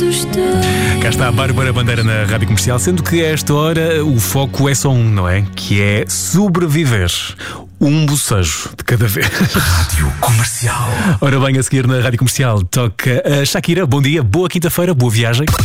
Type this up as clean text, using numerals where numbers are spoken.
Cá está a Bárbara Bandeira na Rádio Comercial, sendo que a esta hora o foco é só um, não é? Que é sobreviver. Um bocejo de cada vez. Rádio Comercial. Ora bem, a seguir na Rádio Comercial toca a Shakira. Bom dia, boa quinta-feira, boa viagem.